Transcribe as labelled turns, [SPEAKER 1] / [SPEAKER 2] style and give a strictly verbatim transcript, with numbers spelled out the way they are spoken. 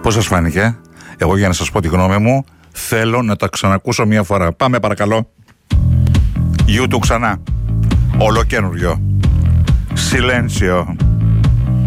[SPEAKER 1] Πώς σας φάνηκε? Εγώ, για να σας πω τη γνώμη μου, θέλω να τα ξανακούσω μία φορά. Πάμε παρακαλώ. YouTube ξανά. Ολοκένουργιο. Σιλένσιο.